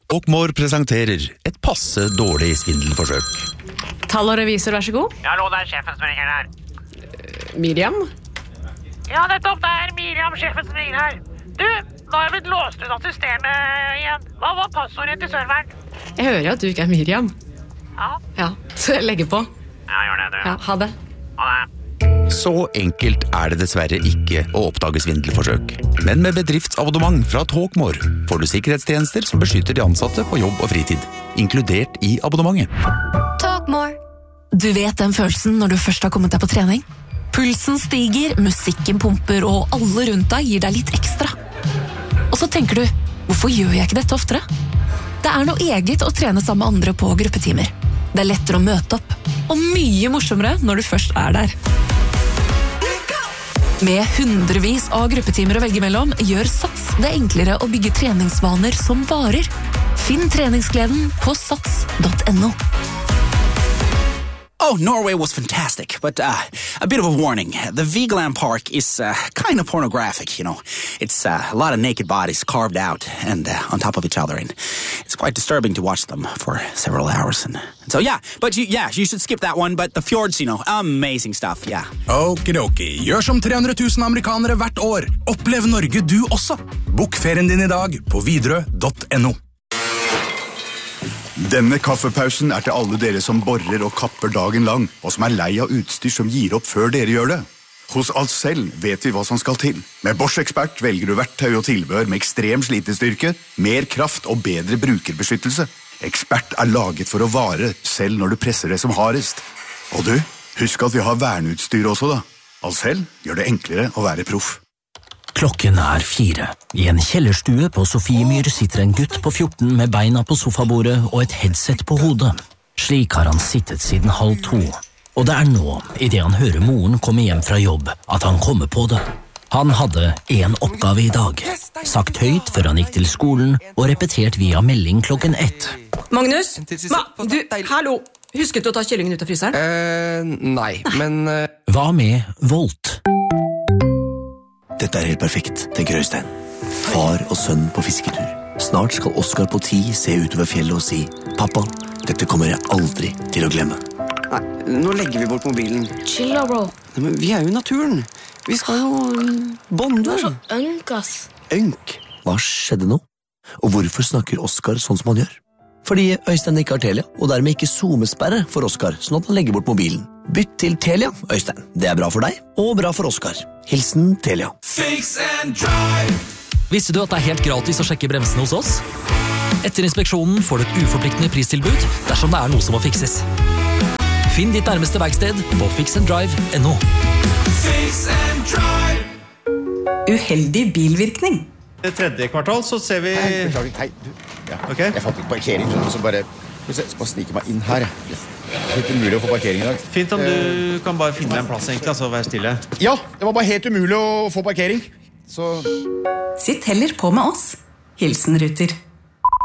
Talkmore presenterer et passe dårlig svindelforsøk. Tall og revisor, vær så god. Ja, hallo, det sjefen som ringer her. Miriam? Ja, nettopp, det Miriam, sjefen som ringer her. Du, nå har jeg blitt låst ut av systemet igjen. Hva var passordet til serveren? Jeg hører jo at du ikke Miriam. Ja, Så jeg legger på. Ja, gjør det, du. Ja, ha det. Ha det. Så enkelt det dessverre ikke å oppdage svindelforsøk. Men med bedriftsabonnement fra Talkmore får du sikkerhetstjenester som beskytter de ansatte på jobb og fritid, inkludert i abonnementet. Talkmore. Du vet den følelsen når du først har kommet deg på trening? Pulsen stiger, musikken pumper, og alle rundt deg gir deg litt ekstra. Og så tenker du, hvorfor gjør jeg ikke dette oftere? Det noe eget å trene sammen med andre på gruppetimer. Det lettere å møte opp, og mye morsommere når du først der. Med hundrevis av gruppetimer å velge mellom, gjør Sats det enklere å bygge treningsvaner som varer. Finn treningsgleden på sats.no. Oh, Norway was fantastic, but a bit of a warning. The Vigeland Park is kind of pornographic, you know. It's a lot of naked bodies carved out and on top of each other, and it's quite disturbing to watch them for several hours. And so, you should skip that one, but the fjords, you know, amazing stuff, yeah. Okidoki, gjør som 300 000 amerikanere hvert år. Opplev Norge du også. Bok ferien din i dag på Widerøe.no. Denne kaffepausen til alle dere som borer og kapper dagen lang, og som lei av utstyr som gir opp før dere gjør det. Hos Ahlsell vet vi hva som skal til. Med Bosch Expert velger du verktøy og tilbehør med ekstrem slitestyrke, mer kraft og bedre brukerbeskyttelse. Expert laget for å vare, selv når du presser det som hardest. Og du, husk at vi har verneutstyr også da. Ahlsell gjør det enklere å være proff. Klokken 4. I en kjellerstue på Sofiemyr sitter en gutt på 14 med beina på sofabordet og et headset på hodet. Slik har han sittet siden 1:30. Og det nå, i det han hører moren komme hjem fra jobb, at han kommer på det. Han hadde en oppgave i dag. Sagt høyt før han gikk til skolen, og repetert via melding klokken 1. Magnus? Hallo! Husket du å ta kyllingen ut av fryseren? Nei, men... Hva med Volt? Dette helt perfekt, tenker Øystein. Far og sønn på fisketur. Snart skal Oskar på 10 se utover fjellet og si «Pappa, dette kommer jeg aldri til å glemme». Nei, nå legger vi bort mobilen. Chill da, bro. Nei, men vi jo i naturen. Vi skal jo bonde. Du så ønk, ass. Ønk? Hva skjedde nå? Og hvorfor snakker Oskar sånn som han gjør? Fordi Øystein ikke har Telia, og dermed ikke zoomesperre for Oskar, sånn at han legger bort mobilen. Bytt til Telia, Øystein. Det bra for deg, og bra for Oskar. Hilsen Telia. Fix and drive. Visste du at det helt gratis å sjekke bremsene hos oss? Etter inspeksjonen får du et uforpliktende pristilbud dersom det noe som må fikses. Finn ditt nærmeste verksted på fixanddrive.no. Fix and drive. Uheldig bilvirkning. I tredje kvartal så ser vi... Hei, du. Ja. Okay. Jeg fant ikke parkering, så bare snike meg inn her. Det helt umulig å få parkering i dag. Fint om du kan bare finne en plass egentlig, altså være stille. Ja, det var bare helt umulig å få parkering. Så... Sitt heller på med oss. Hilsen Ruter.